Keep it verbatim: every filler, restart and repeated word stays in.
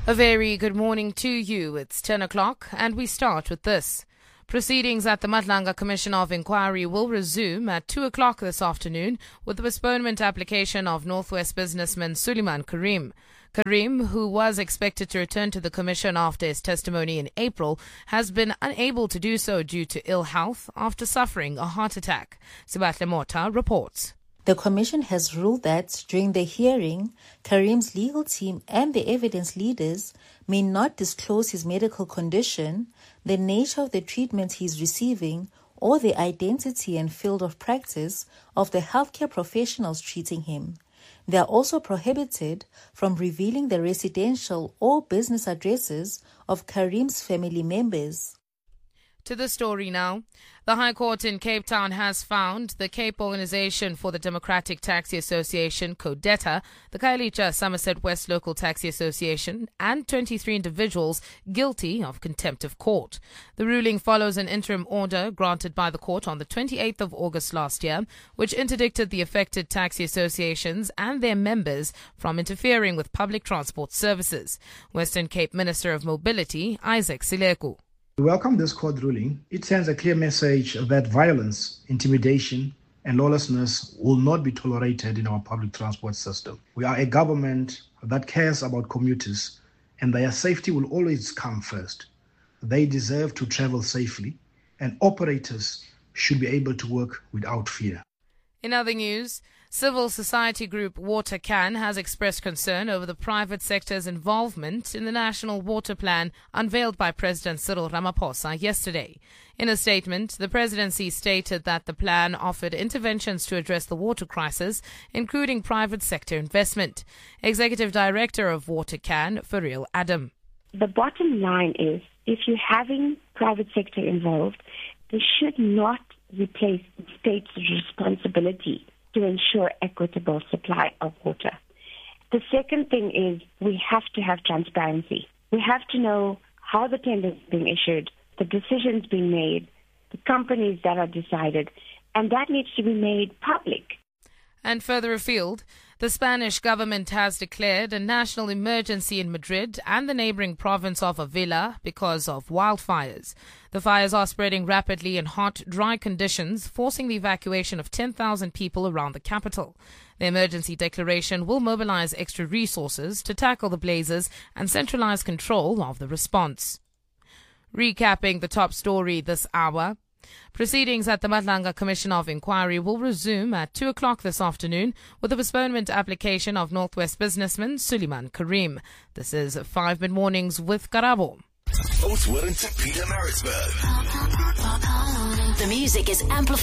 A very good morning to you. It's ten o'clock and we start with this. Proceedings at the Madlanga Commission of Inquiry will resume at two o'clock this afternoon with the postponement application of Northwest businessman Suleiman Karim. Karim, who was expected to return to the Commission after his testimony in April, has been unable to do so due to ill health after suffering a heart attack. Sibatle Mota reports. The Commission has ruled that during the hearing, Karim's legal team and the evidence leaders may not disclose his medical condition, the nature of the treatment he is receiving, or the identity and field of practice of the healthcare professionals treating him. They are also prohibited from revealing the residential or business addresses of Karim's family members. To the story now. The High Court in Cape Town has found the Cape Organisation for the Democratic Taxi Association, CODETA, the Khayelitsha Somerset West Local Taxi Association, and twenty-three individuals guilty of contempt of court. The ruling follows an interim order granted by the court on the twenty-eighth of August last year, which interdicted the affected taxi associations and their members from interfering with public transport services. Western Cape Minister of Mobility, Isaac Sileku. We welcome this court ruling. It sends a clear message that violence, intimidation, and lawlessness will not be tolerated in our public transport system. We are a government that cares about commuters, and their safety will always come first. They deserve to travel safely, and operators should be able to work without fear. In other news, civil society group WaterCan has expressed concern over the private sector's involvement in the National Water Plan unveiled by President Cyril Ramaphosa yesterday. In a statement, the presidency stated that the plan offered interventions to address the water crisis, including private sector investment. Executive Director of WaterCan, Fariel Adam. The bottom line is, if you're having private sector involved, they should not replace the state's responsibility to ensure equitable supply of water. The second thing is we have to have transparency. We have to know how the tender is being issued, the decisions being made, the companies that are decided, and that needs to be made public. And further afield, the Spanish government has declared a national emergency in Madrid and the neighboring province of Avila because of wildfires. The fires are spreading rapidly in hot, dry conditions, forcing the evacuation of ten thousand people around the capital. The emergency declaration will mobilize extra resources to tackle the blazes and centralize control of the response. Recapping the top story this hour. Proceedings at the Madlanga Commission of Inquiry will resume at two o'clock this afternoon with the postponement application of Northwest businessman Suleiman Karim. This is five Mid-Mornings with Karabo. Oath Wellington, Peter Maritzburg. The music is amplified.